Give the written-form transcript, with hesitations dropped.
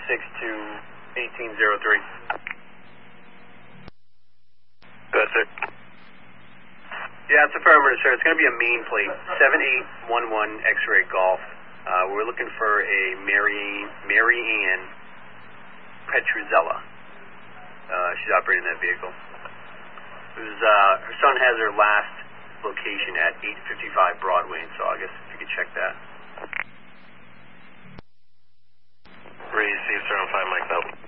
to 1803. That's it. Yeah, it's affirmative, sir. It's going to be a main plate, 7811 X-ray Golf. We're looking for a Mary Ann Petruzella. She's operating that vehicle. Her son has her last location at 855 Broadway in Saugus, if you could check that. Receive 705 Mike Bell.